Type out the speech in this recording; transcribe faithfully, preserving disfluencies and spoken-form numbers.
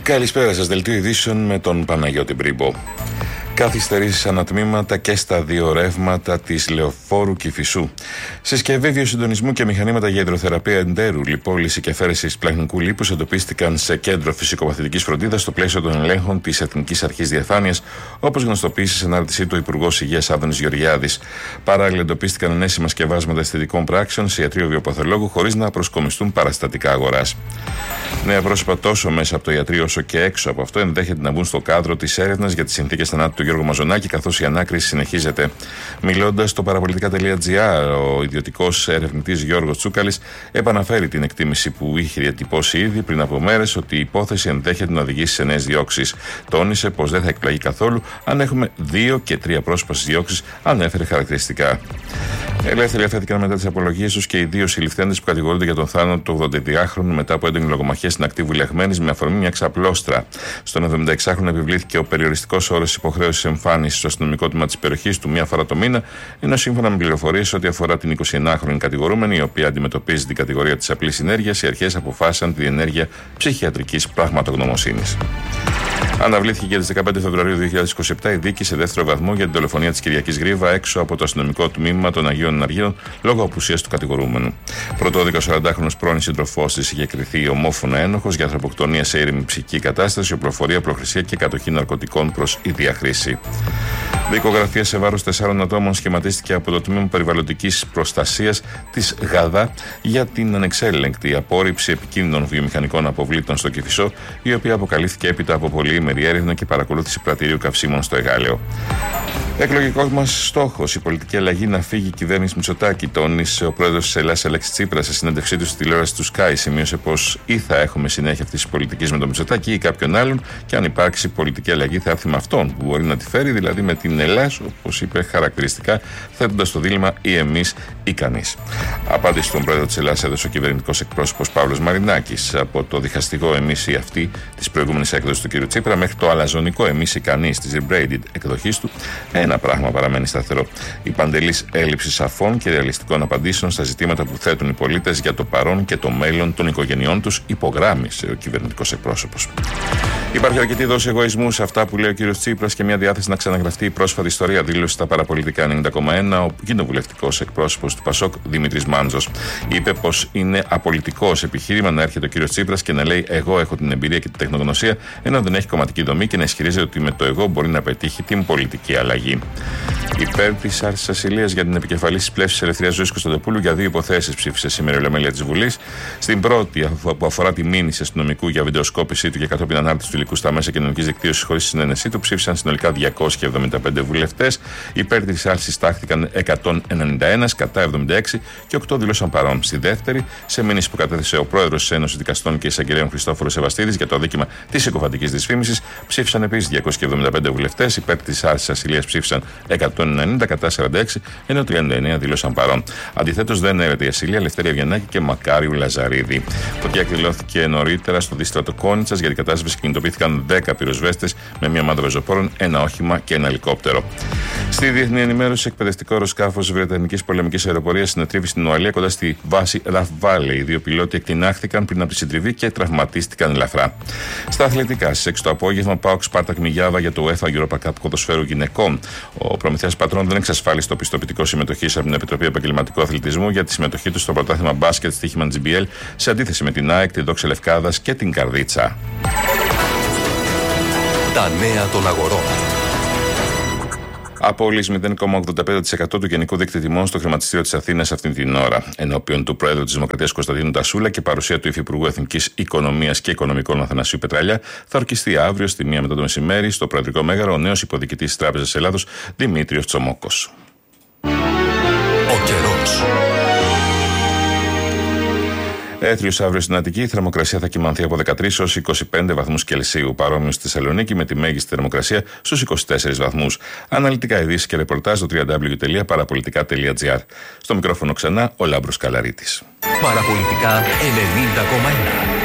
Καλησπέρα σας, δελτίο ειδήσεων με τον Παναγιώτη Μπρίμπο. Καθυστερήσεις ανατμήματα και στα δύο ρεύματα της Λεωφόρου Κηφισού. Συσκευή βιοσυντονισμού και μηχανήματα για υδροθεραπεία εντέρου, λιπόλυση και αφαίρεση πλαχνικού λίπους εντοπίστηκαν σε κέντρο φυσικοπαθητικής φροντίδας στο πλαίσιο των ελέγχων της Εθνικής Αρχής Διαφάνειας, όπως γνωστοποίησε σε ανάρτησή του ο Υπουργός Υγείας Άδωνης Γεωργιάδης. Παράλληλα, εντοπίστηκαν ενέσιμα σκευάσματα αισθητικών πράξεων σε ιατρείο βιοπαθολόγου χωρίς να προσκομιστούν παραστατικά αγοράς. Νέα πρόσωπα τόσο μέσα από το ιατρείο όσο και έξω από αυτό ενδέχεται να μπουν στο κάδρο της έρευνας για τις συνθήκες θανάτου του Γιώργου Μαζονάκη, καθώς η ανάκριση συνεχίζεται. Μιλώντας στο παραπολιτικά τελεία τζι άρ, ο ιδιωτικός ερευνητής Γιώργος Τσούκαλης επαναφέρει την εκτίμηση που είχε διατυπώσει ήδη πριν από μέρες ότι η υπόθεση ενδέχεται να οδηγήσει σε νέες διώξεις. Τόνισε πως δεν θα εκπλαγεί καθόλου αν έχουμε δύο και τρία πρόσωπα στις διώξεις, ανέφερε χαρακτηριστικά. Ελεύθεροι αφέθηκαν μετά τις απολογίες τους και οι δύο συλληφθέντες που κατηγορούνται για τον θάνατο του ογδονταετριάχρονου μετά από έντονη λογομαχία στην ακτή Βουλιαγμένης με αφορμή μια ξαπλώστρα. Στον εβδομηνταεξάχρονο επιβλήθηκε ο περιοριστικός όρος υποχρέωσης εμφάνισης στο αστυνομικό τμήμα της περιοχής του μία φορά το μήνα, ενώ σύμφωνα με πληροφορίες ό,τι αφορά την εικοσιενάχρονη κατηγορούμενη, η οποία αντιμετωπίζει την κατηγορία της απλής ενέργειας, οι αρχές αποφάσισαν την ενέργεια ψυχιατρικής πραγματογνωμοσύνης. Αναβλήθηκε για τις δεκαπέντε Φεβρουαρίου δύο χιλιάδες είκοσι επτά η δίκη σε δεύτερο βαθμό για την δολοφονία της Κυριακής Γρίβα έξω από το αστυνομικό τμήμα των Αγίων Εναργείων λόγω απουσίας του κατηγορούμενου. Πρωτόδικα σαραντάχρονος πρώην σύντροφός της είχε κριθεί ομόφωνα ένοχος για ανθρωποκτονία σε ήρεμη ψυχική κατάσταση, οπλοφορία, προχρησία και κατοχή ναρκωτικών προς ίδια χρήση. Δικογραφία σε βάρος τεσσάρων ατόμων σχηματίστηκε από το Τμήμα Περιβαλλοντικής Προστασίας της ΓΑΔΑ για την ανεξέλεγκτη απόρριψη επικίνδυνων βιομηχανικών αποβλήτων στο Κηφισό, η οποία αποκαλύφθηκε έπειτα από πολυήμερη έρευνα και παρακολούθηση πρατηρίου καυσίμων στο Εγάλεο. Εκλογικός μας στόχος, η πολιτική αλλαγή να φύγει η κυβέρνηση Μητσοτάκη, τόνισε ο πρόεδρος της Ελλάδας Αλέξης Τσίπρας σε συνέντευξή του στη τηλεόραση του Sky. Σημείωσε πως ή θα έχουμε συνέχεια αυτής της πολιτικής με τον Μητσοτάκη ή κάποιον άλλον, και αν υπάρξει πολιτική αλλαγή θα έρθει με αυτόν που μπορεί να τη φέρει, δηλαδή με την Ελλάδα, όπως είπε χαρακτηριστικά, θέτοντας το δίλημμα ή εμείς ή κανείς. Απάντηση στον πρόεδρο της Ελλάδας έδωσε ο κυβερνητικός εκπρόσωπος Παύλος Μαρινάκης. Από το διχαστικό εμείς ή αυτοί της προηγούμενης έκδοσης του κ. Τσίπρα μέχρι το αλαζονικό εμείς ή κανείς της rebraided εκδοχής του, ένα πράγμα παραμένει σταθερό: η παντελής έλλειψη σαφών και ρεαλιστικών απαντήσεων στα ζητήματα που θέτουν οι πολίτες για το παρόν και το μέλλον των οικογενειών τους, υπογράμμισε ο κυβερνητικός εκπρόσωπος. Υπάρχει αρκετή δόση εγωισμού σε αυτά που λέει ο κ. Τσίπρας και μια διάθεση να ξαναγραφτεί η πρόσφατη ιστορία, δήλωσε στα παραπολιτικά ενενήντα κόμμα ένα ο κοινοβουλευτικός εκπρόσωπος του Πασόκ Δημήτρης Μάντζος. Είπε πως είναι απολυτικός επιχείρημα να έρχεται ο κ. Τσίπρας και να λέει: εγώ έχω την εμπειρία και την τεχνογνωσία, ενώ δεν έχει κομματική δομή, και να ισχυρίζεται ότι με το εγώ μπορεί να πετύχει την πολιτική αλλαγή. Υπέρ της άρσης ασυλίας για την επικεφαλής της Πλεύσης Ελευθερίας Ζωής Κωνσταντοπούλου για δύο υποθέσεις ψήφισε σήμερα η Ολομέλεια της Βουλής. Στην πρώτη, που αφορά τη μήνυση αστυνομικού για βιντεοσκόπησή του και κατόπιν ανάρτηση του υλικού στα μέσα κοινωνικής δικτύωσης χωρίς συνένεσή του, ψήφισαν συνολικά διακόσιοι εβδομήντα πέντε βουλευτές. Υπέρ της άρσης τάχθηκαν εκατόν ενενήντα ένα, κατά εβδομήντα έξι και οκτώ δήλωσαν παρόν. Στη δεύτερη, σε μήνυση που κατέθεσε ο πρόεδρος της Ένωσης Δικαστών και Εισαγγελέων Χριστόφορος Σεβαστίδης για το αδίκημα της συκοφαντικής δυσφήμισης, ψήφισαν επίσης διακόσιοι εβδομήντα πέντε βουλευτές. Υπέρ της άρσης ασυλίας ψήφισαν εκατόν ενενήντα, κατά σαράντα έξι, ενώ τριάντα εννέα δήλωσαν παρόν. Αντιθέτως, δεν έρεται η ασυλία Ελευθερία Βιαννάκη και Μακάριου Λαζαρίδη. Φωτιά εκδηλώθηκε νωρίτερα στο δίστρατο Κόνιτσας. Για την κατάσβεση κινητοποιήθηκαν δέκα πυροσβέστες με μια ομάδα πεζοπόρων, ένα όχημα και ένα ελικόπτερο. Στη διεθνή ενημέρωση, εκπαιδευτικό αεροσκάφος Βρετανικής πολεμικής αεροπορίας συνετρίβει στην Ουαλία κοντά στη βάση Ραφβάλε. Οι δύο πιλότοι εκτινάχθηκαν πριν από τη συντριβή και τραυματίστηκαν ελαφρά. Στα αθλητικά, στις έξι το απόγευμα, ΠΑΟΚ Σπάρτακ Μιγιάβα για το UEFA Europa Cup ποδοσφαίρου γυναικών. Ο Προμηθέας Πατρών δεν εξασφάλισε το πιστοποιητικό συμμετοχής από την Επιτροπή Επαγγελματικού Αθλητισμού για τη συμμετοχή του στο πρωτάθλημα μπάσκετ στοίχημα τζι μπι ελ, σε αντίθεση με την ΑΕΚ, τη Δόξα Λευκάδας και την Καρδίτσα. Τα νέα των αγορών. Απόλυση μηδέν κόμμα ογδόντα πέντε τοις εκατό του γενικού δίκτυου τιμών στο χρηματιστήριο της Αθήνας αυτή την ώρα. Ενώπιον του Πρόεδρου της Δημοκρατίας Κωνσταντίνου Τασούλα και παρουσία του Υφυπουργού Εθνικής Οικονομίας και Οικονομικών Αθανασίου Πετραλιά, θα ορκιστεί αύριο στη μία μετά το μεσημέρι στο Προεδρικό Μέγαρο ο νέος υποδιοικητής της Τράπεζας Ελλάδος, Δημήτριος Τσομόκος. Ο καιρός. Έθριος αύριο στην Αττική, η θερμοκρασία θα κυμανθεί από δεκατρείς έως είκοσι πέντε βαθμούς Κελσίου. Παρόμοιο στη Θεσσαλονίκη με τη μέγιστη θερμοκρασία στους είκοσι τέσσερις βαθμούς. Αναλυτικά ειδήσεις και ρεπορτάζ στο double-u double-u double-u τελεία παραπολιτικά τελεία τζι άρ. Στο μικρόφωνο ξανά ο Λάμπρος Καλαρίτης. Παραπολιτικά ενενήντα κόμμα ένα.